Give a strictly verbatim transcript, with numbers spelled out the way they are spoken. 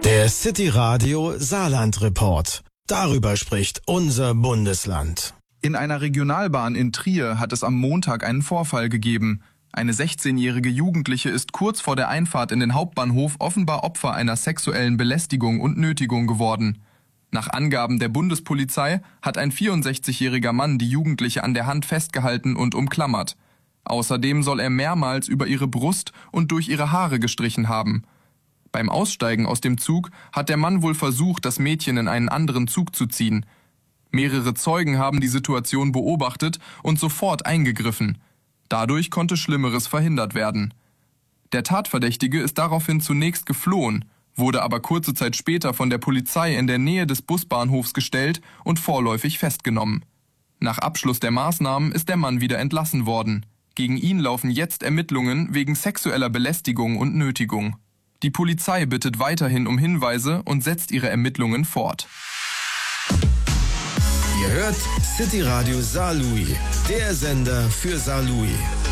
Der City Radio Saarland Report. Darüber spricht unser Bundesland. In einer Regionalbahn in Trier hat es am Montag einen Vorfall gegeben. Eine sechzehnjährige Jugendliche ist kurz vor der Einfahrt in den Hauptbahnhof offenbar Opfer einer sexuellen Belästigung und Nötigung geworden. Nach Angaben der Bundespolizei hat ein vierundsechzigjähriger Mann die Jugendliche an der Hand festgehalten und umklammert. Außerdem soll er mehrmals über ihre Brust und durch ihre Haare gestrichen haben. Beim Aussteigen aus dem Zug hat der Mann wohl versucht, das Mädchen in einen anderen Zug zu ziehen. Mehrere Zeugen haben die Situation beobachtet und sofort eingegriffen. Dadurch konnte Schlimmeres verhindert werden. Der Tatverdächtige ist daraufhin zunächst geflohen, wurde aber kurze Zeit später von der Polizei in der Nähe des Busbahnhofs gestellt und vorläufig festgenommen. Nach Abschluss der Maßnahmen ist der Mann wieder entlassen worden. Gegen ihn laufen jetzt Ermittlungen wegen sexueller Belästigung und Nötigung. Die Polizei bittet weiterhin um Hinweise und setzt ihre Ermittlungen fort. Ihr hört City Radio Saarlouis, der Sender für Saarlouis.